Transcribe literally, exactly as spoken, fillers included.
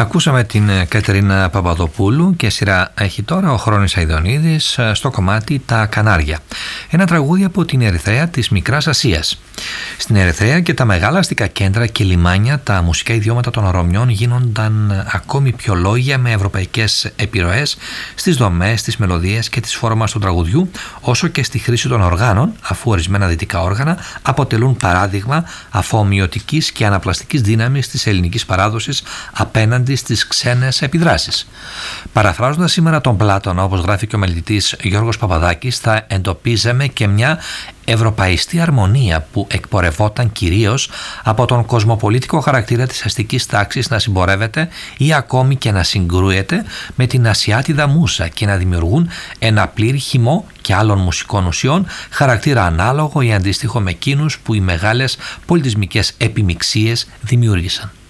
Ακούσαμε την Κατερίνα Παπαδοπούλου και σειρά έχει τώρα ο Χρόνης Αηδονίδης στο κομμάτι «Τα Κανάρια». Ένα τραγούδι από την Ερυθρέα της Μικράς Ασίας. Στην Ερυθρέα και τα μεγάλα αστικά κέντρα και λιμάνια τα μουσικά ιδιώματα των Ρωμιών γίνονταν ακόμη πιο λόγια με ευρωπαϊκές επιρροές στις δομές, στις μελωδίες και τις φόρμας του τραγουδιού, όσο και στη χρήση των οργάνων, αφού ορισμένα δυτικά όργανα αποτελούν παράδειγμα αφομοιωτικής και αναπλαστικής δύναμης της ελληνικής παράδοσης απέναντι στις ξένες επιδράσεις. Παραφράζοντας σήμερα τον Πλάτωνα, όπως γράφει και ο μελετητής Γιώργος Παπαδάκης, θα εντοπίζαμε και μια ευρωπαϊστή αρμονία που εκπορευόταν κυρίως από τον κοσμοπολίτικο χαρακτήρα της αστικής τάξης να συμπορεύεται ή ακόμη και να συγκρούεται με την ασιάτιδα μούσα και να δημιουργούν ένα πλήρη χυμό και άλλων μουσικών ουσιών, χαρακτήρα ανάλογο ή αντίστοιχο με εκείνους που οι μεγάλες πολιτισμικές επιμιξίες δημιούργησαν.